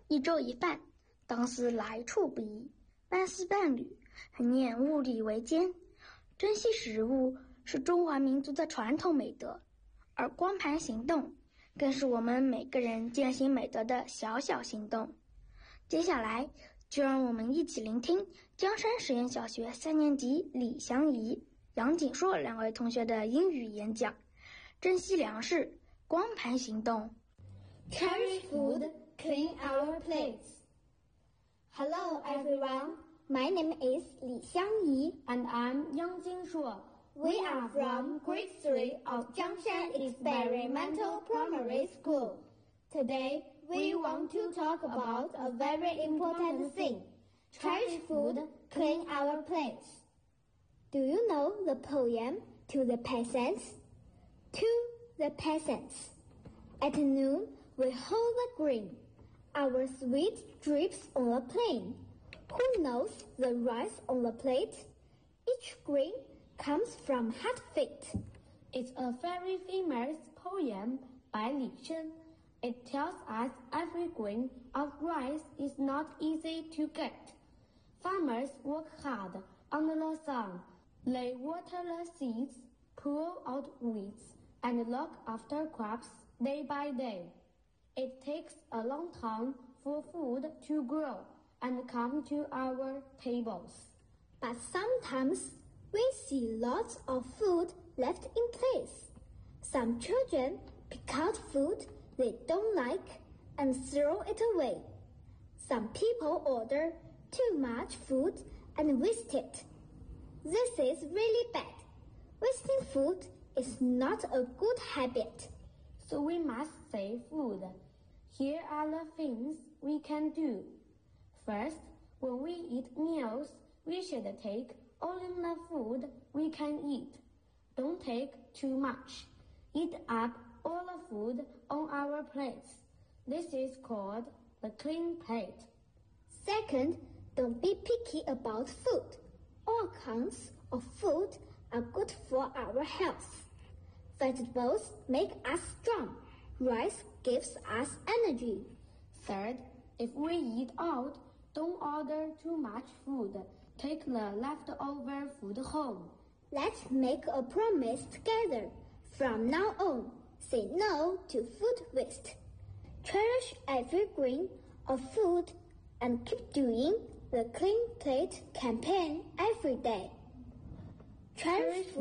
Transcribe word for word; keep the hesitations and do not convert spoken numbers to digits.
一粥一饭，当思来处不易；半丝半缕，恒念物力维艰。珍惜食物是中华民族的传统美德，而光盘行动更是我们每个人践行美德的小小行动。接下来就让我们一起聆听江山实验小学三年级李祥怡、杨景硕两位同学的英语演讲。珍惜粮食，光盘行动。 Cherish food, clean our plates. Hello everyone, my name is Li Xiangyi and I'm Yang Jinshuo. We are from grade three of Jiangshan Experimental Primary School. Today, we want to talk about a very important thing. Cherish food, clean our plates. Do you know the poem To the Peasants? To the peasants. At noon, we hold the grain. Our sweet drips on the plain. Who knows the rice on the plate? Each grain comes from hard feet. It's a very famous poem by Li Shen. It tells us every grain of rice is not easy to get. Farmers work hard under the sun. They water the seeds, pull out weeds, and look after crops day by day. It takes a long time for food to grow and come to our tables. But sometimes we see lots of food left in place. Some children pick out food they don't like and throw it away. Some people order too much food and waste it. This is really bad. Wasting food is not a good habit. So we must save food. Here are the things we can do. First, when we eat meals, we should take only the food we can eat. Don't take too much. Eat up all the food on our plates. This is called the clean plate. Second, don't be picky about food. All kinds of food are good for our health. Vegetables make us strong. Rice gives us energy. Third, if we eat out, don't order too much food. Take the leftover food home. Let's make a promise together. From now on, say no to food waste. Cherish every grain of food and keep doing the Clean Plate campaign every day. Cherish